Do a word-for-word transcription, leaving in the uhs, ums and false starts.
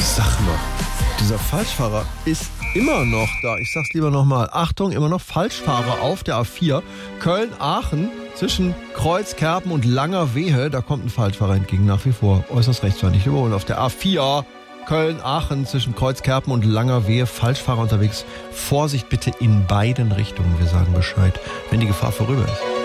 Sag mal, dieser Falschfahrer ist immer noch da. Ich sag's lieber nochmal. Achtung, immer noch Falschfahrer auf der A vier. Köln-Aachen zwischen Kreuzkerpen und Langerwehe. Da kommt ein Falschfahrer entgegen, nach wie vor. Äußerst rechtsfeindlich überholen. Auf der A vier Köln-Aachen zwischen Kreuzkerpen und Langerwehe. Falschfahrer unterwegs. Vorsicht bitte in beiden Richtungen. Wir sagen Bescheid, wenn die Gefahr vorüber ist.